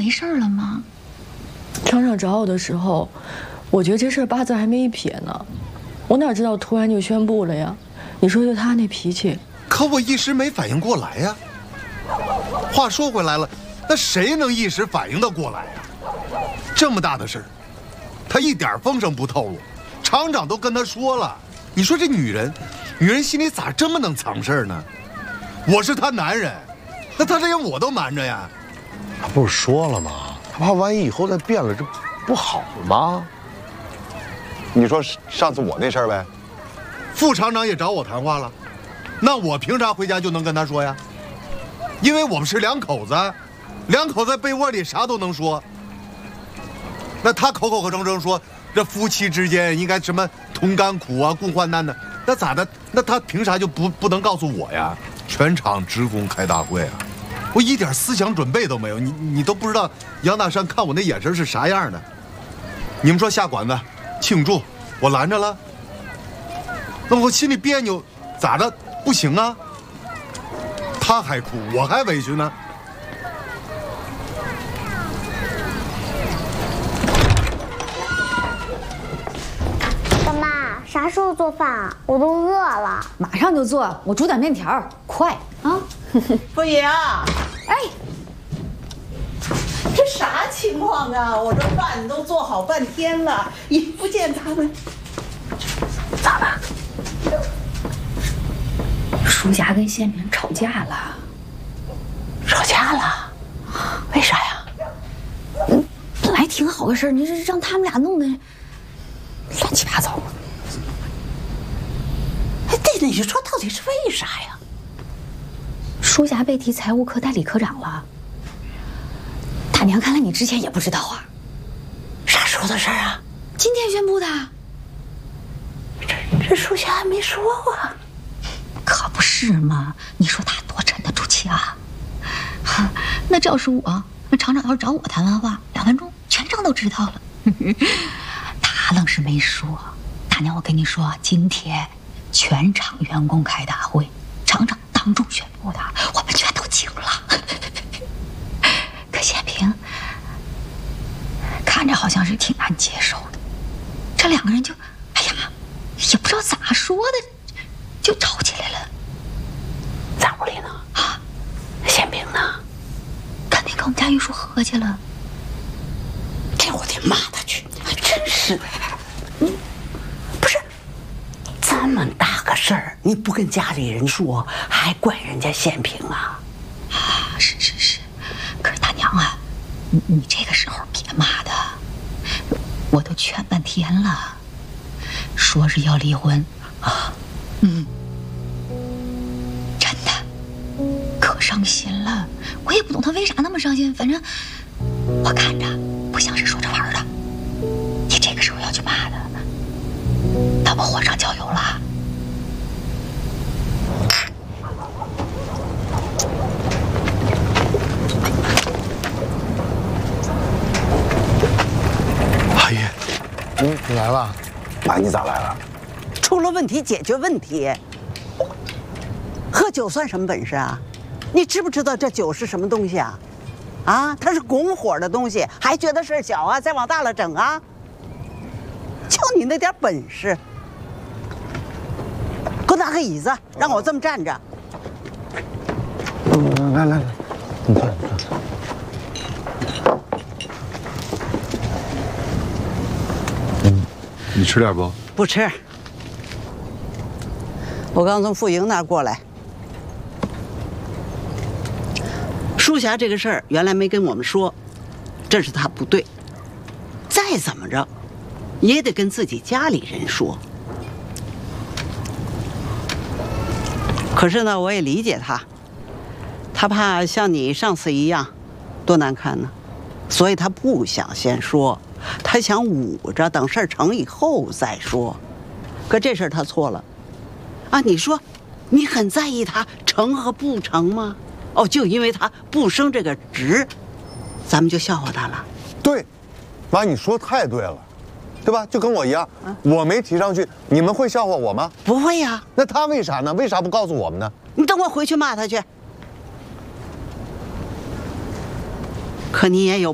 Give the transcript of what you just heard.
没事了吗？ 厂长找我的时候，我觉得这事儿八字还没一撇呢，我哪知道突然就宣布了呀？你说就他那脾气， 可我一时没反应过来呀。话说回来了，那谁能一时反应得过来呀？这么大的事儿，他一点风声不透露，厂长都跟他说了。你说这女人心里咋这么能藏事儿呢？我是她男人，那她这样我都瞒着呀。 他不是说了吗？他怕万一以后再变了，这不好吗？你说上次我那事儿呗， 副厂长也找我谈话了，那我凭啥回家就能跟他说呀？因为我们是两口子，两口子在被窝里啥都能说。那他口口声声说这夫妻之间应该什么同甘苦啊，共患难的，那咋的？那他凭啥就不能告诉我呀？全场职工开大会啊，我一点思想准备都没有，你都不知道杨大山看我那眼神是啥样的。你们说下馆子庆祝，我拦着了，那我心里别扭，咋的？不行啊！他还哭，我还委屈呢。 爸妈，啥时候做饭啊？我都饿了。 马上就做，我煮点面条，快啊！ 傅莹， 哎， 这啥情况啊？我这饭都做好半天了，也不见他们。咋了？ 舒霞跟宪平吵架了。 吵架了？为啥呀？ 本来挺好的事儿，你这让他们俩弄得乱七八糟。 对了，你说到底是为啥呀？ 舒霞被提财务科代理科长了。大娘，看来你之前也不知道啊。 啥时候的事儿啊？ 今天宣布的。 这舒霞还没说啊。 可不是嘛！你说他多沉得住气啊！那这要是我，那厂长要是找我谈完话，2分钟全场都知道了。他愣是没说。大娘，我跟你说，今天全场员工开大会，厂长当众宣布的，我们全都惊了。可宪平看着好像是挺难接受的，这2个人就，哎呀，也不知道咋说的，就吵起来了。 在屋里呢？啊，宪平呢？ 肯定跟我们家玉树喝去了。 这我得骂他去！真是的，不是这么大个事儿，你不跟家里人说，还怪人家宪平啊？ 啊，是。可是大娘啊，你这个时候别骂他，我都劝半天了，说是要离婚啊。真的，可伤心了。我也不懂他为啥那么伤心，反正我看着不像是说着玩的。你这个时候要去骂他，他不火上浇油了。 阿姨， 你来了？妈，你咋来了？ 出了问题解决问题。喝酒算什么本事啊？你知不知道这酒是什么东西啊？啊，它是拱火的东西，还觉得事儿小啊？再往大了整啊？就你那点本事，给我拿个椅子，让我这么站着。 来，你坐。 你吃点不？ 不吃。我刚从傅莹那儿过来。舒霞这个事儿原来没跟我们说，这是她不对。再怎么着，也得跟自己家里人说。可是呢，我也理解她，她怕像你上次一样，多难看呢，所以她不想先说，她想捂着，等事儿成以后再说。可这事儿她错了，啊，你说，你很在意她成和不成吗？哦，就因为他不升这个职，咱们就笑话他了。 对，妈，你说太对了，对吧？就跟我一样，我没提上去，你们会笑话我吗？ 不会呀。 那他为啥呢？为啥不告诉我们呢？ 你等我回去骂他去。可你也有